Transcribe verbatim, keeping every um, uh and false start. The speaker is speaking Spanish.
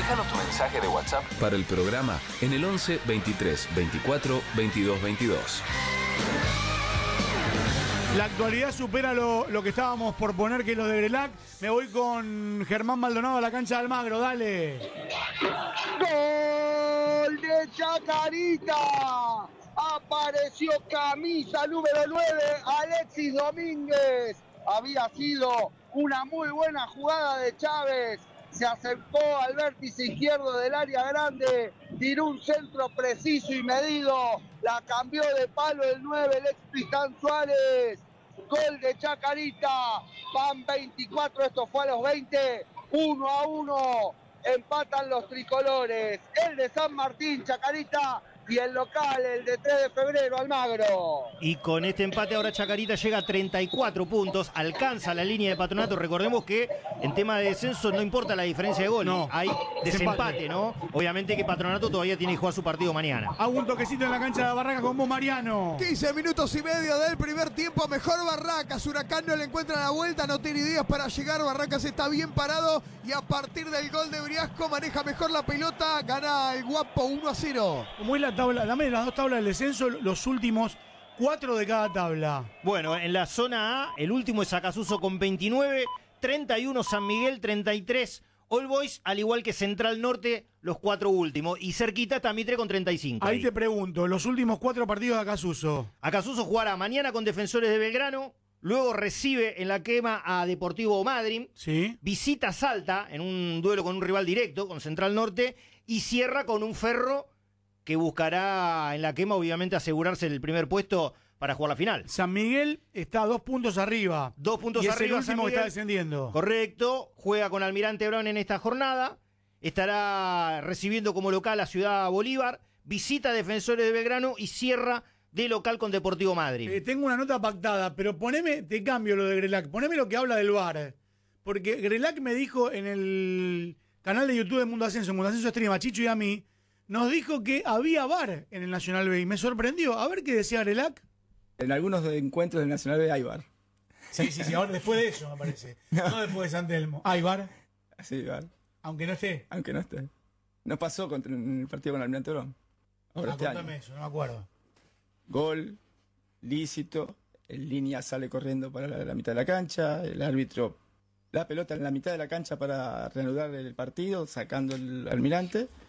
Déjanos tu mensaje de WhatsApp para el programa en el once veintitrés veinticuatro veintidós veintidós. La actualidad supera lo, lo que estábamos por poner, que es lo de Grelac. Me voy con Germán Maldonado a la cancha de Almagro, dale. ¡Gol de Chacarita! Apareció camisa número nueve, Alexis Domínguez. Había sido una muy buena jugada de Chávez. Se acercó al vértice izquierdo del área grande, tiró un centro preciso y medido, la cambió de palo el nueve, el ex Tristán Suárez. Gol de Chacarita, van veinticuatro, esto fue a los veinte, uno a uno, empatan los tricolores, el de San Martín, Chacarita, y el local, el de tres de febrero, Almagro. Y con este empate ahora Chacarita llega a treinta y cuatro puntos, alcanza la línea de Patronato. Recordemos que en tema de descenso no importa la diferencia de gol, no, hay desempate, ¿no? Obviamente que Patronato todavía tiene que jugar su partido mañana. Hago un toquecito en la cancha de Barracas con vos, Mariano. quince minutos y medio del primer tiempo, mejor Barracas. Huracán no le encuentra la vuelta, no tiene ideas para llegar. Barracas está bien parado y a partir del gol de Briasco maneja mejor la pelota, gana el Guapo uno a cero. ¿Cómo es la tabla? Dame las dos tablas del descenso, los últimos cuatro de cada tabla. Bueno, en la zona A, el último es Acasuso con veintinueve, treinta y uno San Miguel, treinta y tres All Boys, al igual que Central Norte, los cuatro últimos. Y cerquita está Mitre con treinta y cinco. Ahí, ahí te pregunto, los últimos cuatro partidos de Acasuso. Acasuso jugará mañana con Defensores de Belgrano, luego recibe en la quema a Deportivo Madryn, sí. Visita Salta en un duelo con un rival directo, con Central Norte, y cierra con un Ferro que buscará en la quema, obviamente, asegurarse el primer puesto para jugar la final. San Miguel está a dos puntos arriba. Dos puntos y arriba. Es el último que está descendiendo. Correcto. Juega con Almirante Brown en esta jornada. Estará recibiendo como local a Ciudad Bolívar. Visita a Defensores de Belgrano y cierra de local con Deportivo Madryn. Eh, tengo una nota pactada, pero poneme, te cambio lo de Grelac. Poneme lo que habla del V A R. Porque Grelac me dijo en el canal de YouTube de Mundo Ascenso, Mundo Ascenso Stream, a Chicho y a mí, nos dijo que había V A R en el Nacional B y me sorprendió. A ver qué decía Grelac. En algunos encuentros del Nacional B hay V A R. Sí, sí, sí, ahora después de eso me parece. No, no después de San Telmo. ¿Hay V A R? Sí, V A R. Aunque no esté. Aunque no esté. No pasó contra, en el partido con Almirante Brown. Ahora Ah, este contame año. eso, no me acuerdo. Gol, lícito, el línea sale corriendo para la, la mitad de la cancha, el árbitro la pelota en la mitad de la cancha para reanudar el partido, sacando el Almirante.